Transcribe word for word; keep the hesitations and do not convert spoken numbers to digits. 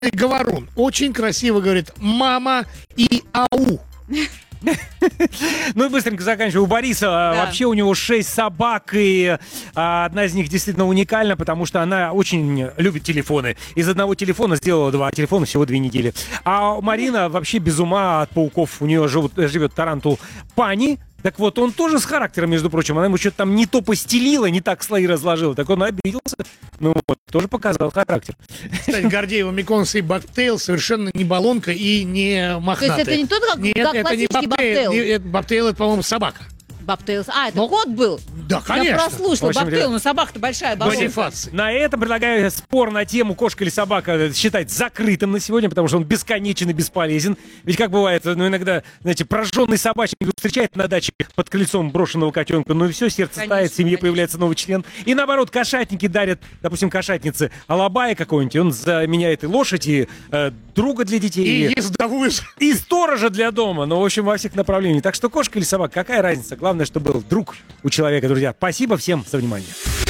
говорун. Очень красиво говорит «мама» и «ау». Ну и быстренько заканчиваю. У Бориса да. вообще у него шесть собак, и а, одна из них действительно уникальна, потому что она очень любит телефоны. Из одного телефона сделала два телефона всего две недели. А Марина вообще без ума от пауков. У нее живут, живет тарантул Пани. Так вот, он тоже с характером, между прочим. Она ему что-то там не то постелила, не так слои разложила. Так он обиделся. Ну вот, тоже показал характер. Кстати, Гордеева, Миконос и Бобтейл совершенно не баллонка и не мохнатая. То есть это не тот, как, Нет, как это не классический Бобтейл. Бобтейл? Не, это Бобтейл, это, по-моему, собака. Бобтейл. А, это Но... кот был? Да, конечно. Я прослушала. В общем, Бобтейл, ну собака-то большая, баллонка. На этом предлагаю спор на тему кошка или собака считать закрытым на сегодня, потому что он бесконечен и бесполезен. Ведь как бывает, ну иногда, знаете, прожженный собачник встречает на даче под крыльцом брошенного котенка, ну и все, сердце конечно, тает, в семье конечно. Появляется новый член. И наоборот, кошатники дарят, допустим, кошатнице алабая какой-нибудь, и он заменяет и лошадь, и э, друга для детей, и, и, ездовую... и сторожа для дома. Ну, в общем, во всех направлениях. Так что кошка или собака, какая разница? Главное, чтобы был друг у человека, друзья. Спасибо всем за внимание.